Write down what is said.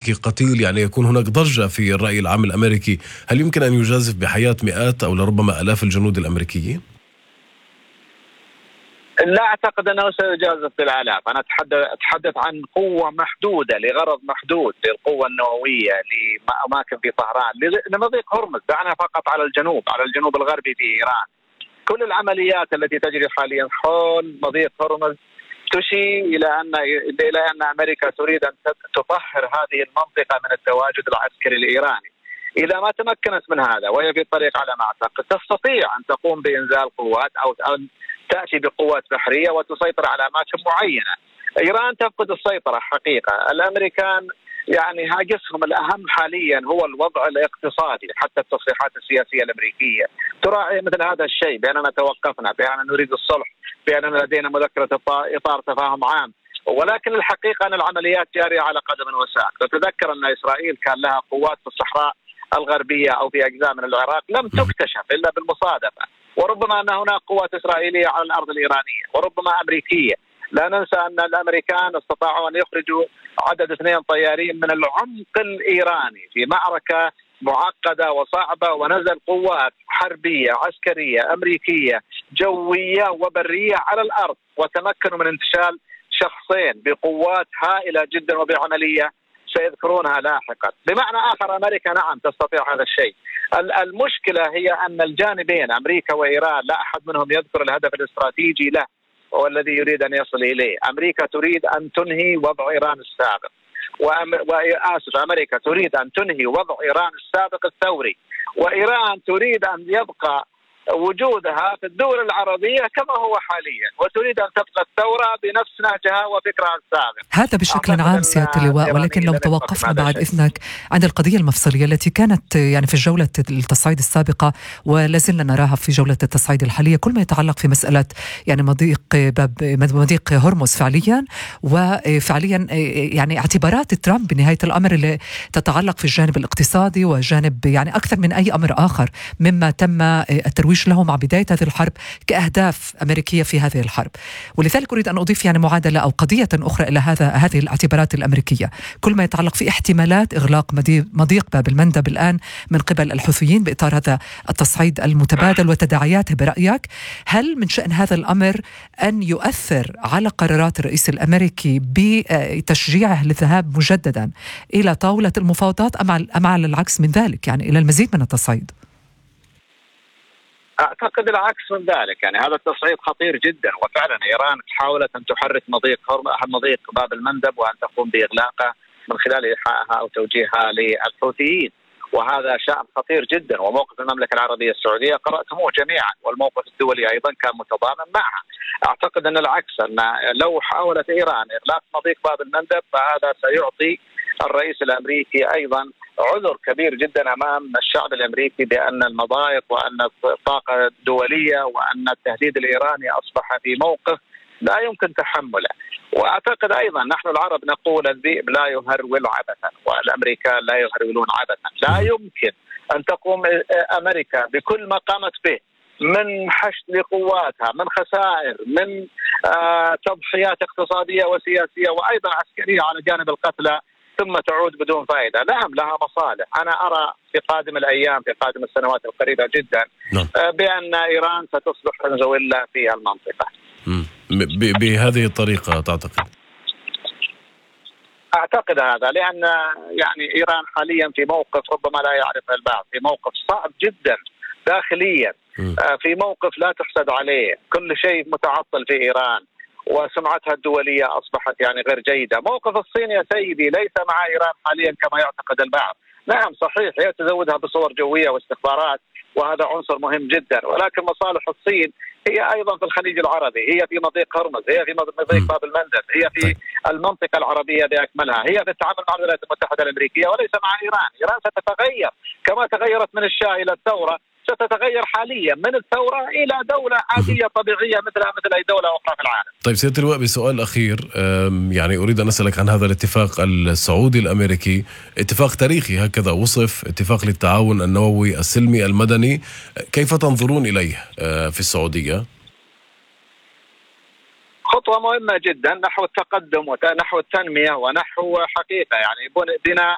أمريكي قتيل، يعني يكون هناك ضجة في الرأي العام الأمريكي، هل يمكن أن يجازف بحياة مئات أو لربما آلاف الجنود الأمريكيين؟ لا أعتقد أنه سيجازف بالآلاف. أنا أتحدث عن قوة محدودة لغرض محدود للقوة النووية لأماكن في طهران لمضيق هرمز. دعنا فقط على الجنوب الغربي في إيران. كل العمليات التي تجري حاليا حول مضيق هرمز تشير إلى أن أمريكا تريد أن تطهر هذه المنطقة من التواجد العسكري الإيراني. إذا ما تمكنت من هذا وهي في الطريق على ما أعتقد تستطيع أن تقوم بإنزال قوات أو أن تأتي بقوات بحرية وتسيطر على أماكن معينة. إيران تفقد السيطرة حقيقة. الأمريكان يعني هاجسهم الأهم حاليا هو الوضع الاقتصادي. حتى التصريحات السياسية الأمريكية تراعي مثل هذا الشيء، بأننا توقفنا، بأننا نريد الصلح، بأننا لدينا مذكرة إطار تفاهم عام. ولكن الحقيقة أن العمليات جارية على قدم وساق. تتذكر أن إسرائيل كان لها قوات في الصحراء الغربية أو في أجزاء من العراق لم تكتشف إلا بالمصادفة. وربما أن هناك قوات إسرائيلية على الأرض الإيرانية وربما أمريكية. لا ننسى أن الأمريكان استطاعوا أن يخرجوا عدد 2 طيارين من العمق الإيراني في معركة معقدة وصعبة، ونزل قوات حربية عسكرية أمريكية جوية وبرية على الأرض، وتمكنوا من انتشال شخصين بقوات هائلة جدا وبعملية سيذكرونها لاحقا. بمعنى آخر أمريكا نعم تستطيع هذا الشيء. المشكلة هي أن الجانبين أمريكا وإيران لا أحد منهم يذكر الهدف الاستراتيجي له والذي يريد أن يصل إليه. أمريكا تريد أن تنهي وضع إيران السابق، أمريكا تريد أن تنهي وضع إيران السابق الثوري، وإيران تريد أن يبقى وجودها في الدول العربية كما هو حاليا، وتريد أن تبقى الثورة بنفس نهجها وفكرها السابق. هذا بشكل عام سيادة اللواء، ولكن لو توقفنا بعد إذنك عند القضية المفصلية التي كانت يعني في جولة التصعيد السابقة ولازلنا نراها في جولة التصعيد الحالية، كل ما يتعلق في مسألة يعني مضيق هرمز فعليا، وفعليا يعني اعتبارات ترامب بنهاية الأمر اللي تتعلق في الجانب الاقتصادي وجانب يعني أكثر من أي أمر آخر مما تم الترويج له مع بداية هذه الحرب كأهداف أمريكية في هذه الحرب. ولذلك أريد أن أضيف يعني معادلة أو قضية أخرى إلى هذه الاعتبارات الأمريكية، كل ما يتعلق في احتمالات إغلاق مضيق باب المندب الآن من قبل الحوثيين بإطار هذا التصعيد المتبادل وتداعياته. برأيك هل من شأن هذا الأمر أن يؤثر على قرارات الرئيس الأمريكي بتشجيعه للذهاب مجددا إلى طاولة المفاوضات أم على العكس من ذلك، يعني إلى المزيد من التصعيد؟ أعتقد العكس من ذلك. يعني هذا التصعيد خطير جدا، وفعلا إيران حاولت أن تحرك مضيق باب المندب وأن تقوم بإغلاقه من خلال إيحائها أو توجيهها للحوثيين، وهذا شأن خطير جدا. وموقف المملكة العربية السعودية قرأتموه جميعا، والموقف الدولي أيضا كان متضامن معها. أعتقد أن العكس، أن لو حاولت إيران إغلاق مضيق باب المندب فهذا سيعطي الرئيس الأمريكي أيضا عذر كبير جدا أمام الشعب الأمريكي بأن المضايق وأن الطاقة الدولية وأن التهديد الإيراني أصبح في موقف لا يمكن تحمله. وأعتقد أيضا نحن العرب نقول الذئب لا يهرول عبثا، والأمريكان لا يهرولون عبثا. لا يمكن أن تقوم أمريكا بكل ما قامت به من حشد لقواتها، من خسائر، من تضحيات اقتصادية وسياسية وأيضا عسكرية على جانب القتلى، ثم تعود بدون فائدة. نعم لها مصالح. أنا أرى في قادم الأيام، في قادم السنوات القريبة جدا بأن إيران ستصبح فنزويلا في المنطقة. بهذه الطريقة تعتقد؟ أعتقد هذا، لأن يعني إيران حاليا في موقف ربما لا يعرف البعض، في موقف صعب جدا داخليا، في موقف لا تحسد عليه. كل شيء متعطل في إيران، وسمعتها الدولية أصبحت يعني غير جيدة. موقف الصين يا سيدي ليس مع إيران حاليا كما يعتقد البعض. نعم صحيح هي تزودها بصور جوية واستخبارات، وهذا عنصر مهم جدا، ولكن مصالح الصين هي أيضا في الخليج العربي، هي في مضيق هرمز، هي في مضيق باب المندب، هي في المنطقة العربية بأكملها، هي في التعامل مع الولايات المتحدة الأمريكية وليس مع إيران. إيران ستتغير كما تغيرت من الشاه إلى الثورة، ستتغير حاليا من الثورة إلى دولة عادية طبيعية مثل أي دولة أخرى في العالم. طيب سيادة اللواء، بسؤال أخير، يعني أريد أن أسألك عن هذا الاتفاق السعودي الأمريكي، اتفاق تاريخي هكذا وصف، اتفاق للتعاون النووي السلمي المدني. كيف تنظرون إليه في السعودية؟ خطوة مهمة جدا نحو التقدم ونحو التنمية ونحو حقيقة يعني بناء